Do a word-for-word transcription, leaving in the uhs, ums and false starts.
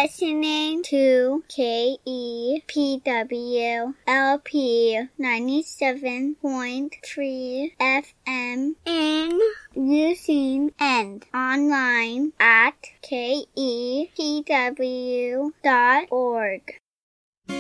listening to K E P W L P ninety-seven point three F M in using and online at K E P W dot org.